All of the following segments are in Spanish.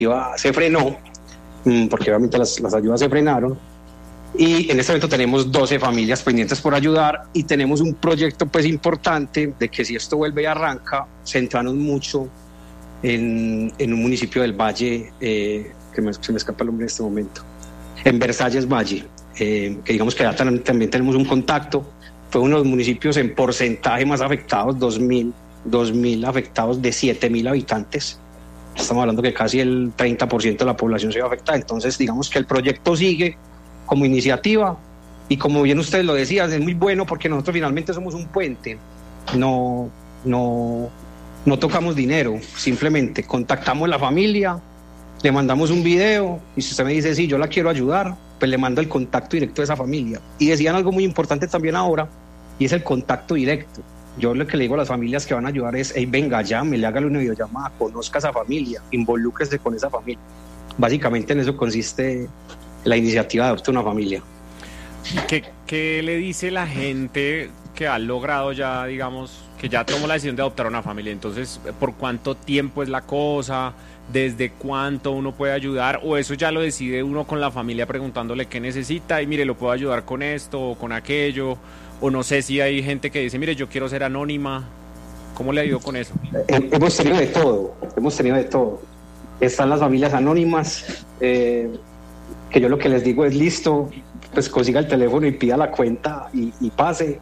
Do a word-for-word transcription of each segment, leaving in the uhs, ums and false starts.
se frenó, porque obviamente las, las ayudas se frenaron, y en este momento tenemos doce familias pendientes por ayudar, y tenemos un proyecto pues importante de que si esto vuelve y arranca, centrarnos mucho en, en un municipio del Valle, eh, que me, se me escapa el nombre en este momento, en Versalles Valle, eh, que digamos que ya también tenemos un contacto. Fue uno de los municipios en porcentaje más afectados, dos mil afectados de siete mil habitantes. Estamos hablando que casi el treinta por ciento de la población se va a afectar. Entonces, digamos que el proyecto sigue como iniciativa, y como bien ustedes lo decían, es muy bueno porque nosotros finalmente somos un puente. No, no, no tocamos dinero, simplemente contactamos a la familia, le mandamos un video, y si usted me dice, sí, yo la quiero ayudar, pues le mando el contacto directo de esa familia. Y decían algo muy importante también ahora, y es el contacto directo. Yo lo que le digo a las familias que van a ayudar es, hey, venga, llámele, hágale una videollamada, conozca a esa familia, involúquese con esa familia. Básicamente en eso consiste la iniciativa de Adopta una Familia. ¿Qué, ¿Qué le dice la gente que ha logrado ya, digamos, que ya tomó la decisión de adoptar una familia? Entonces, ¿por cuánto tiempo es la cosa? ¿Desde cuánto uno puede ayudar? ¿O eso ya lo decide uno con la familia preguntándole qué necesita? Y mire, lo puedo ayudar con esto o con aquello. O no sé si hay gente que dice, mire, yo quiero ser anónima. ¿Cómo le ha ido con eso? Hemos tenido de todo, hemos tenido de todo. Están las familias anónimas, eh, que yo lo que les digo es, listo, pues consiga el teléfono y pida la cuenta y, y pase.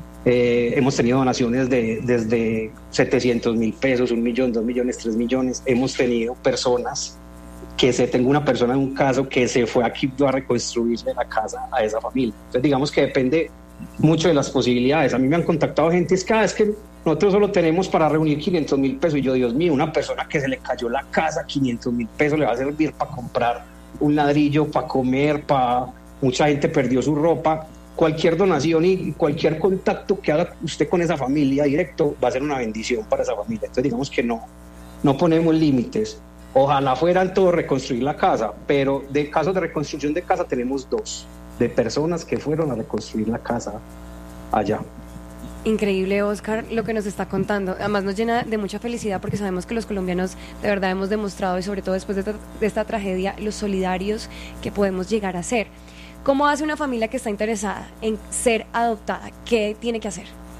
Eh, hemos tenido donaciones de desde setecientos mil pesos, un millón, dos millones, tres millones. Hemos tenido personas que se tengo una persona en un caso que se fue a Quibdó a reconstruirle la casa a esa familia. Entonces digamos que depende mucho de las posibilidades. A mí me han contactado gente, es que, ah, es que nosotros solo tenemos para reunir quinientos mil pesos, y yo, Dios mío, una persona que se le cayó la casa, quinientos mil pesos le va a servir para comprar un ladrillo, para comer, para... Mucha gente perdió su ropa. Cualquier donación y cualquier contacto que haga usted con esa familia directo va a ser una bendición para esa familia. Entonces digamos que no, no ponemos límites. Ojalá fueran todos reconstruir la casa, pero de casos de reconstrucción de casa tenemos dos, de personas que fueron a reconstruir la casa allá. Increíble, Oscar, lo que nos está contando. Además nos llena de mucha felicidad porque sabemos que los colombianos de verdad hemos demostrado, y sobre todo después de esta, de esta tragedia, los solidarios que podemos llegar a ser. ¿Cómo hace una familia que está interesada en ser adoptada? ¿Qué tiene que hacer?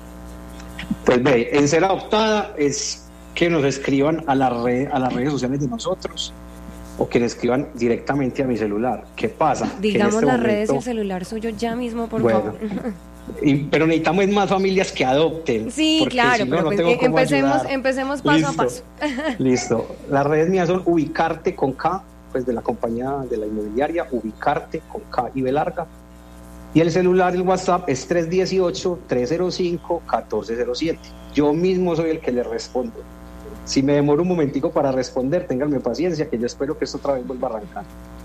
Pues ve, en ser adoptada es que nos escriban a, la red, a las redes sociales de nosotros, o que le escriban directamente a mi celular. ¿Qué pasa? Digamos este las momento, redes y el celular suyo ya mismo, por bueno, favor. Y, pero necesitamos más familias que adopten. Sí, claro, si no, pero no pues, tengo cómo empecemos, ayudar. empecemos paso Listo, a paso. Listo. Las redes mías son Ubicarte con K, pues de la compañía de la inmobiliaria, Ubicarte con K y B larga. Y el celular, el WhatsApp es tres uno ocho, tres cero cinco, uno cuatro cero siete. Yo mismo soy el que le respondo. Si me demoro un momentico para responder, ténganme paciencia, que yo espero que esto otra vez vuelva a arrancar.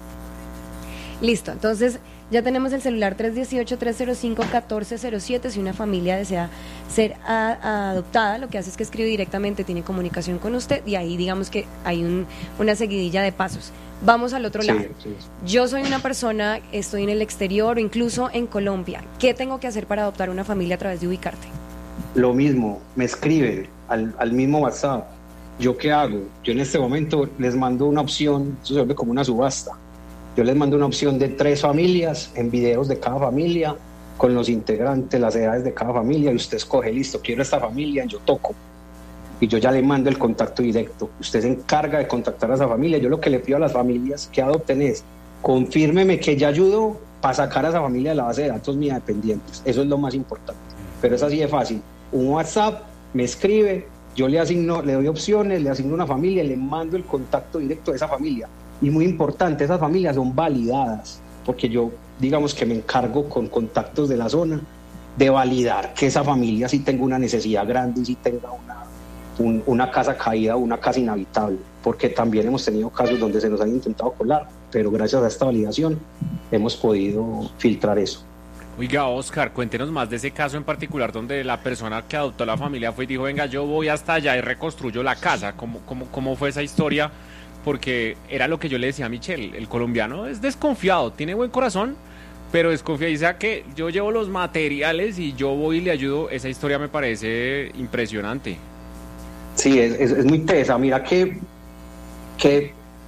Listo, entonces ya tenemos el celular tres uno ocho, tres cero cinco, uno cuatro cero siete. Si una familia desea ser a, a adoptada, lo que hace es que escribe directamente, tiene comunicación con usted, y ahí digamos que hay un, una seguidilla de pasos. Vamos al otro Sí, lado. sí. Yo soy una persona, estoy en el exterior o incluso en Colombia. ¿Qué tengo que hacer para adoptar una familia a través de Ubicarte? Lo mismo, me escriben al, al mismo WhatsApp. ¿Yo qué hago? Yo en este momento les mando una opción, eso se vuelve como una subasta. Yo les mando una opción de tres familias, en videos de cada familia, con los integrantes, las edades de cada familia, y usted escoge, listo, quiero esta familia, yo toco. Y yo ya le mando el contacto directo. Usted se encarga de contactar a esa familia. Yo lo que le pido a las familias que adopten es, confírmeme que ya ayudó para sacar a esa familia de la base de datos mía dependientes. Eso es lo más importante. Pero es así de fácil. Un WhatsApp, me escribe, yo le asigno, le doy opciones, le asigno una familia, le mando el contacto directo de esa familia. Y muy importante, esas familias son validadas, porque yo, digamos que me encargo con contactos de la zona de validar que esa familia sí tenga una necesidad grande y sí tenga una, un, una casa caída o una casa inhabitable, porque también hemos tenido casos donde se nos han intentado colar, pero gracias a esta validación hemos podido filtrar eso. Oiga, Oscar, cuéntenos más de ese caso en particular donde la persona que adoptó a la familia fue y dijo, venga, yo voy hasta allá y reconstruyo la casa. ¿Cómo, cómo, cómo fue esa historia? Porque era lo que yo le decía a Michelle, el colombiano es desconfiado, tiene buen corazón, pero desconfía y dice que yo llevo los materiales y yo voy y le ayudo. Esa historia me parece impresionante. Sí, es, es, es muy tesa. Mira que, que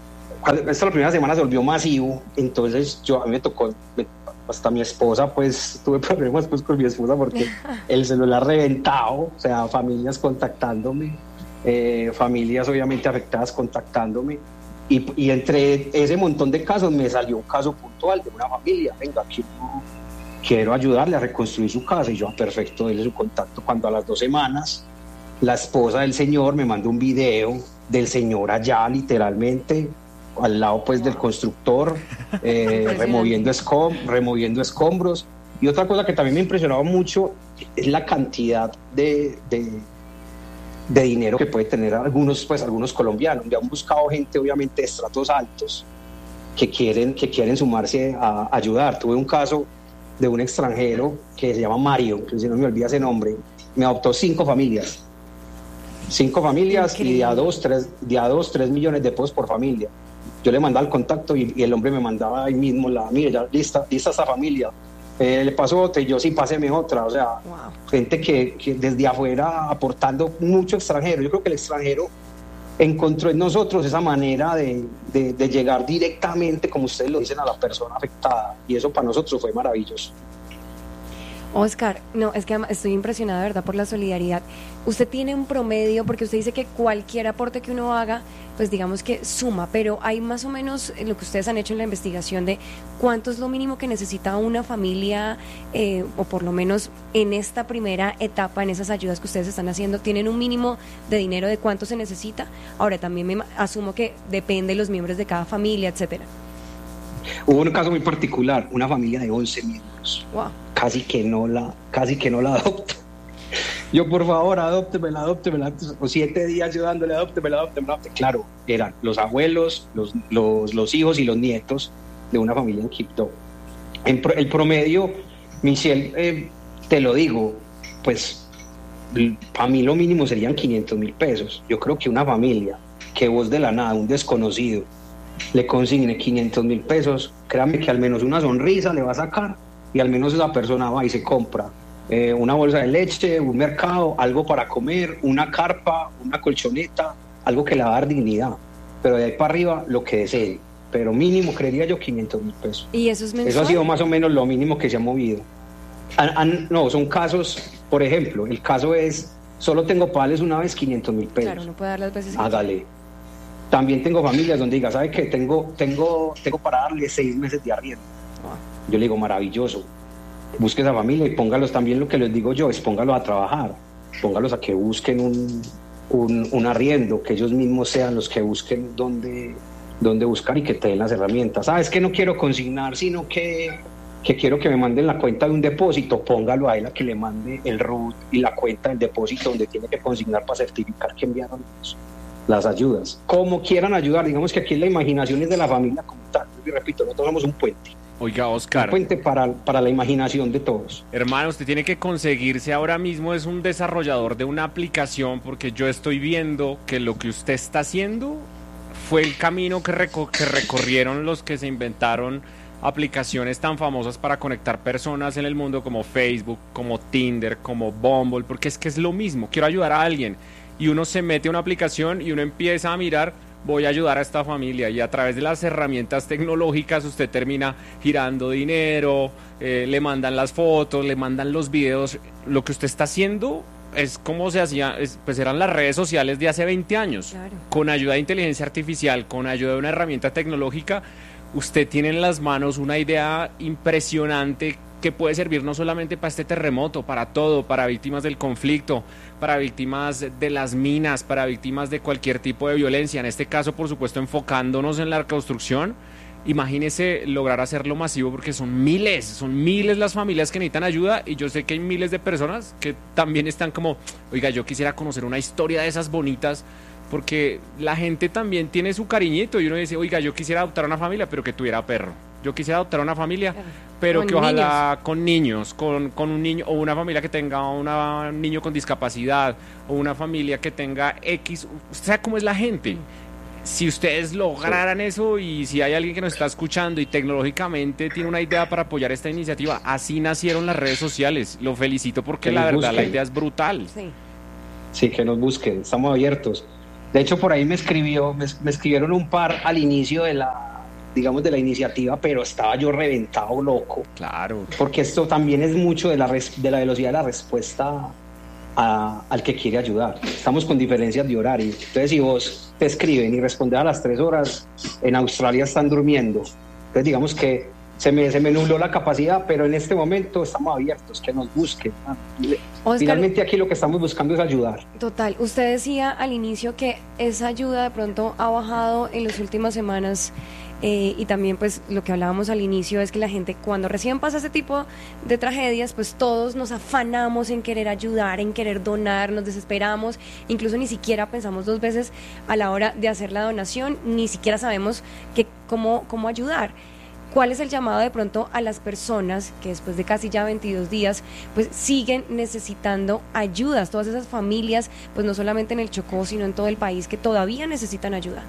cuando, esta la primera semana se volvió masivo, entonces yo a mí me tocó, me, hasta mi esposa, pues tuve problemas pues con mi esposa porque el celular reventado, o sea, familias contactándome, eh, familias obviamente afectadas contactándome, y, y entre ese montón de casos me salió un caso puntual de una familia, venga, aquí no, quiero ayudarle a reconstruir su casa, y yo, perfecto, déle su contacto. Cuando a las dos semanas la esposa del señor me mandó un video del señor allá literalmente al lado pues del constructor, eh, removiendo, escom removiendo escombros. Y otra cosa que también me impresionaba mucho es la cantidad de, de, de dinero que puede tener algunos, pues, algunos colombianos. Ya han buscado gente obviamente de estratos altos que quieren, que quieren sumarse a ayudar. Tuve un caso de un extranjero que se llama Mario, que si no me olvida ese nombre, me adoptó cinco familias. Cinco familias. Increíble. Y de a dos, tres, de a dos, tres millones de pesos por familia. Yo le mandaba el contacto y, y el hombre me mandaba ahí mismo la, mire, ya lista, lista esta familia. Eh, le pasó otra y yo sí, páseme otra. O sea, wow. Gente que, que desde afuera aportando mucho extranjero. Yo creo que el extranjero encontró en nosotros esa manera de, de, de llegar directamente, como ustedes lo dicen, a la persona afectada. Y eso para nosotros fue maravilloso. Oscar, no, es que estoy impresionada, de verdad, por la solidaridad. Usted tiene un promedio, porque usted dice que cualquier aporte que uno haga, pues digamos que suma, pero hay más o menos lo que ustedes han hecho en la investigación de cuánto es lo mínimo que necesita una familia, eh, o por lo menos en esta primera etapa, en esas ayudas que ustedes están haciendo, ¿tienen un mínimo de dinero de cuánto se necesita? Ahora, también me asumo que depende de los miembros de cada familia, etcétera. Hubo un caso muy particular, una familia de once miembros. Wow. Casi que no la, casi que no la adopto. Yo, por favor, adóptemela, adóptemela. O siete días yo dándole, adóptemela, adóptemela. Claro, eran los abuelos, los, los, los hijos y los nietos de una familia en Quibdó. En pro, el promedio, Michelle, eh, te lo digo, pues para mí lo mínimo serían quinientos mil pesos. Yo creo que una familia que vos de la nada, un desconocido, le consigne quinientos mil pesos, créame que al menos una sonrisa le va a sacar, y al menos esa persona va y se compra eh, una bolsa de leche, un mercado, algo para comer, una carpa, una colchoneta, algo que le va a dar dignidad. Pero de ahí para arriba lo que desee, pero mínimo creería yo quinientos mil pesos. ¿Y eso es mensual? Eso ha sido más o menos lo mínimo que se ha movido. Han, han, no, son casos, por ejemplo, el caso es, solo tengo para darles una vez quinientos mil pesos. Claro, no puede dar las veces. Hágale. También tengo familias donde diga, ¿sabe qué? Tengo, tengo, tengo para darle seis meses de arriendo. Oh. Yo le digo, maravilloso. Busque esa familia y póngalos también, lo que les digo yo, es póngalos a trabajar. Póngalos a que busquen un, un, un arriendo, que ellos mismos sean los que busquen dónde, dónde buscar y que te den las herramientas. ¿Sabes que no quiero consignar, sino que, que quiero que me manden la cuenta de un depósito? Póngalo a él a que le mande el R U T y la cuenta del depósito donde tiene que consignar para certificar que enviaron eso. Las ayudas, como quieran ayudar. Digamos que aquí la imaginación es de la familia como tal. Y repito, nosotros somos un puente. Oiga, Oscar, un puente para, para la imaginación de todos. Hermano, usted tiene que conseguirse ahora mismo es un desarrollador de una aplicación, porque yo estoy viendo que lo que usted está haciendo fue el camino que, reco que recorrieron los que se inventaron aplicaciones tan famosas para conectar personas en el mundo como Facebook, como Tinder, como Bumble, porque es que es lo mismo. Quiero ayudar a alguien. Y uno se mete a una aplicación y uno empieza a mirar, voy a ayudar a esta familia, y a través de las herramientas tecnológicas usted termina girando dinero, eh, le mandan las fotos, le mandan los videos. Lo que usted está haciendo es como se hacía, es, pues eran las redes sociales de hace veinte años. Claro. Con ayuda de inteligencia artificial, con ayuda de una herramienta tecnológica, usted tiene en las manos una idea impresionante que puede servir no solamente para este terremoto, para todo, para víctimas del conflicto, para víctimas de las minas, para víctimas de cualquier tipo de violencia. En este caso, por supuesto, enfocándonos en la reconstrucción. Imagínese lograr hacerlo masivo, porque son miles, son miles las familias que necesitan ayuda, y yo sé que hay miles de personas que también están como, oiga, yo quisiera conocer una historia de esas bonitas, porque la gente también tiene su cariñito, y uno dice, oiga, yo quisiera adoptar una familia, pero que tuviera perro. Yo quisiera adoptar una familia, pero con que ojalá niños. con niños, con, con un niño, o una familia que tenga una, un niño con discapacidad, o una familia que tenga X. Usted sabe cómo es la gente. Si ustedes lograran eso, y si hay alguien que nos está escuchando y tecnológicamente tiene una idea para apoyar esta iniciativa, así nacieron las redes sociales. Lo felicito porque la verdad busquen. La idea es brutal. Sí. Sí, que nos busquen, estamos abiertos. De hecho, por ahí me escribió, me, me escribieron un par al inicio de la, digamos, de la iniciativa, pero estaba yo reventado loco. Claro. Porque esto también es mucho de la, res, de la velocidad de la respuesta a, al que quiere ayudar. Estamos con diferencias de horario. Entonces, si vos te escriben y respondes a las tres horas, en Australia están durmiendo. Entonces, digamos que se me, se me nubló la capacidad, pero en este momento estamos abiertos, que nos busquen. Oscar, finalmente aquí lo que estamos buscando es ayudar. Total, usted decía al inicio que esa ayuda de pronto ha bajado en las últimas semanas, eh, y también pues lo que hablábamos al inicio es que la gente cuando recién pasa ese tipo de tragedias, pues todos nos afanamos en querer ayudar, en querer donar, nos desesperamos, incluso ni siquiera pensamos dos veces a la hora de hacer la donación, ni siquiera sabemos que, cómo, cómo ayudar. ¿Cuál es el llamado de pronto a las personas que después de casi ya veintidós días pues siguen necesitando ayudas? Todas esas familias, pues no solamente en el Chocó, sino en todo el país, que todavía necesitan ayuda.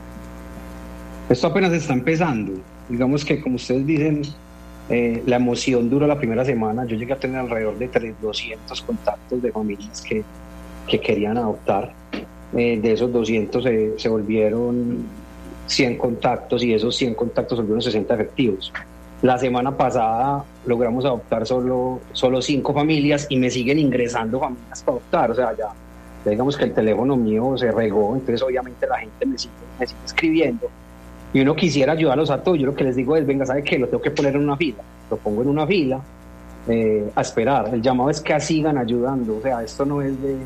Esto apenas está empezando. Digamos que, como ustedes dicen, eh, la emoción duró la primera semana. Yo llegué a tener alrededor de doscientos contactos de familias que, que querían adoptar. Eh, de esos doscientos se, se volvieron cien contactos y esos cien contactos volvieron sesenta efectivos. La semana pasada logramos adoptar solo, solo cinco familias y me siguen ingresando familias para adoptar. O sea, ya, ya digamos que el teléfono mío se regó, entonces obviamente la gente me sigue, me sigue escribiendo y uno quisiera ayudarlos a todos. Yo lo que les digo es, venga, ¿sabe qué? Lo tengo que poner en una fila. Lo pongo en una fila eh, a esperar. El llamado es que sigan ayudando. O sea, esto no es de,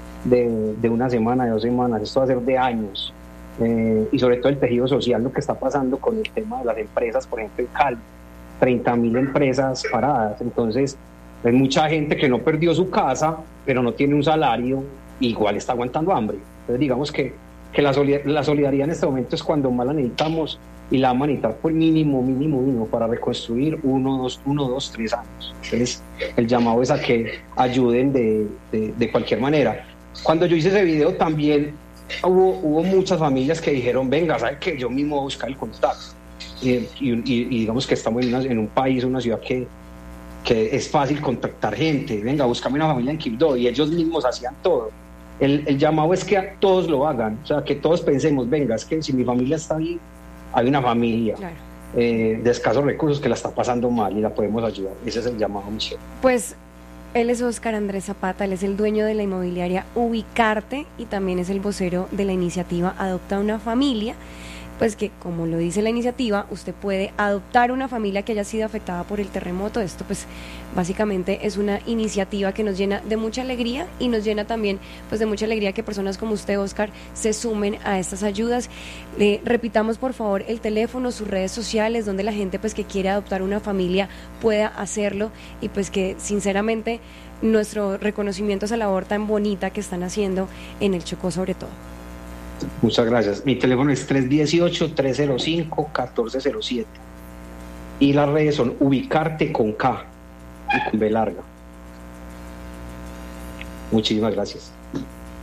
de, de una semana, de dos semanas, esto va a ser de años. Eh, y sobre todo el tejido social, lo que está pasando con el tema de las empresas, por ejemplo en Cali, treinta mil empresas paradas. Entonces hay mucha gente que no perdió su casa, pero no tiene un salario, igual está aguantando hambre. Entonces digamos que, que la, solidar- la solidaridad en este momento es cuando más la necesitamos, y la vamos a necesitar por mínimo, mínimo, mínimo para reconstruir uno, dos, uno, dos, tres años. Entonces el llamado es a que ayuden de, de, de cualquier manera. Cuando yo hice ese video también Hubo, hubo muchas familias que dijeron, venga, ¿sabe qué? Yo mismo voy a buscar el contacto. Y, y, y digamos que estamos en, una, en un país, una ciudad que, que es fácil contactar gente. Venga, búscame una familia en Quibdó. Y ellos mismos hacían todo. El, el llamado es que a todos lo hagan. O sea, que todos pensemos, venga, es que si mi familia está bien, hay una familia claro. eh, de escasos recursos que la está pasando mal y la podemos ayudar. Ese es el llamado, Michelle. Pues él es Oscar Andrés Zapata, él es el dueño de la inmobiliaria Ubicarte y también es el vocero de la iniciativa Adopta una Familia, pues que como lo dice la iniciativa, usted puede adoptar una familia que haya sido afectada por el terremoto. Esto pues básicamente es una iniciativa que nos llena de mucha alegría y nos llena también pues de mucha alegría que personas como usted, Oscar, se sumen a estas ayudas. Le repitamos por favor el teléfono, sus redes sociales, donde la gente pues que quiere adoptar una familia pueda hacerlo y pues que sinceramente nuestro reconocimiento a esa labor tan bonita que están haciendo en el Chocó sobre todo. Muchas gracias. Mi teléfono es tres uno ocho, tres cero cinco, uno cuatro cero siete y las redes son Ubicarte con K y con B larga. Muchísimas gracias.